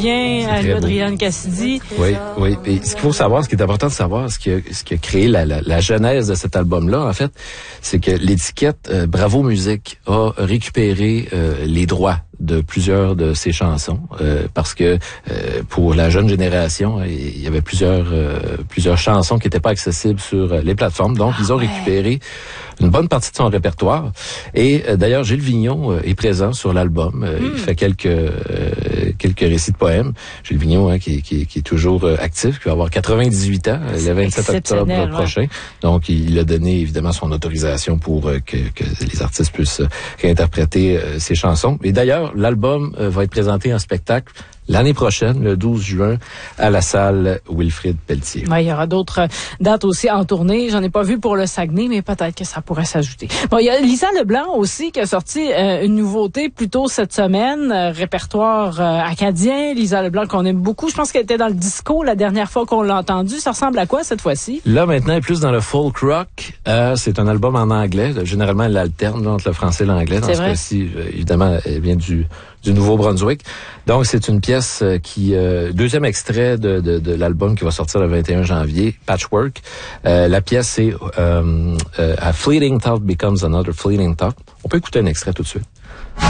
Julien, Adrienne Cassidy. Oui. Et ce qu'il faut savoir, ce qui est important de savoir, ce qui a créé la genèse de cet album-là, en fait, c'est que l'étiquette Bravo Musique a récupéré les droits de plusieurs de ses chansons parce que pour la jeune génération, il y avait plusieurs chansons qui n'étaient pas accessibles sur les plateformes. Donc, ils ont récupéré une bonne partie de son répertoire. Et d'ailleurs, Gilles Vigneault est présent sur l'album. Il fait quelques récits de poèmes. Gilles Vigneault, qui est toujours actif, qui va avoir 98 ans le 27 octobre prochain. Donc, il a donné évidemment son autorisation pour que les artistes puissent réinterpréter ses chansons. Et d'ailleurs, l'album va être présenté en spectacle l'année prochaine, le 12 juin, à la salle Wilfrid Pelletier. Ouais, il y aura d'autres dates aussi en tournée. J'en ai pas vu pour le Saguenay, mais peut-être que ça pourrait s'ajouter. Bon, il y a Lisa Leblanc aussi qui a sorti une nouveauté plus tôt cette semaine, répertoire acadien. Lisa Leblanc qu'on aime beaucoup. Je pense qu'elle était dans le disco la dernière fois qu'on l'a entendue. Ça ressemble à quoi cette fois-ci? Là, maintenant, elle est plus dans le folk rock. C'est un album en anglais. Généralement, elle alterne entre le français et l'anglais. Dans ce cas-ci, évidemment, elle vient du Nouveau-Brunswick. Donc, c'est une pièce qui... deuxième extrait de l'album qui va sortir le 21 janvier, Patchwork. La pièce, c'est A Fleeting Thought Becomes Another Fleeting Thought. On peut écouter un extrait tout de suite.